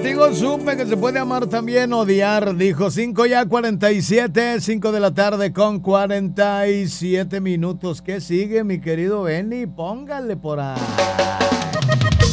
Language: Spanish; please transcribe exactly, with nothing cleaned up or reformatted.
Contigo supe que se puede amar también odiar, dijo. Cinco ya cuarenta y siete, cinco de la tarde con cuarenta y siete minutos. ¿Qué sigue, mi querido Benny? Póngale por ahí.